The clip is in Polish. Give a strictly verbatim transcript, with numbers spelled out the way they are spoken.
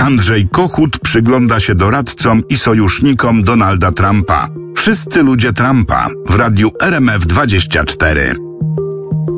Andrzej Kochut przygląda się doradcom i sojusznikom Donalda Trumpa. Wszyscy ludzie Trumpa w radiu R M F dwadzieścia cztery.